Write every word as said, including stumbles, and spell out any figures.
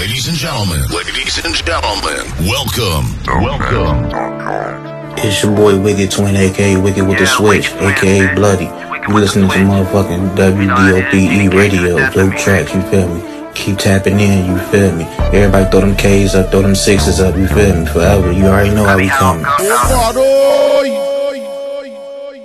Ladies and gentlemen, ladies and gentlemen, welcome, welcome. It's your boy Wicked Twin, aka Wicked with the Switch, aka Bloody. You listening to motherfucking W D O P E radio, dope tracks, you feel me? Keep tapping in, you feel me? Everybody throw them K's up, throw them sixes up, you feel me? Forever, you already know how we coming.